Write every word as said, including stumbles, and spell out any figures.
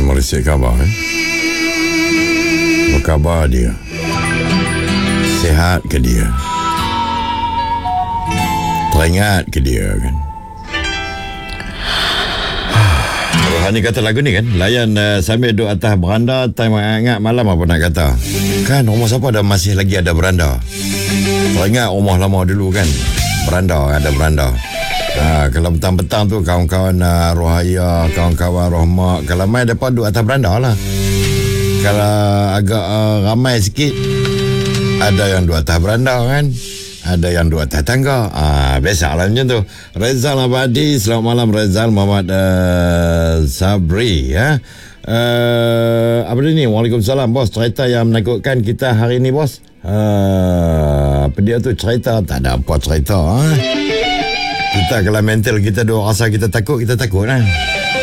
merisik khabar eh? Apa khabar dia? Sihat ke dia? Teringat ke dia kan? Rohani kata lagu ni kan, layan uh, sambil duduk atas beranda, time ingat malam apa nak kata. Kan rumah siapa ada masih lagi ada beranda. Teringat rumah lama dulu kan, beranda, ada beranda. Ha, kalau petang-petang tu kawan-kawan uh, Rohaya, kawan-kawan Rohmak, kalau main dapat duduk atas beranda lah. Kalau agak uh, ramai sikit, ada yang duduk atas beranda kan, ada yang duduk atas tangga. Ah, biasalah macam tu. Rezal Abadi, selamat malam Rezal Muhammad uh, Sabri ya. Uh, apa dia ni? Waalaikumsalam bos. Cerita yang menakutkan kita hari ni bos. Uh, apa dia tu cerita? Tak ada apa cerita ha? Kita kalau mental kita duk rasa kita takut, kita takut kan.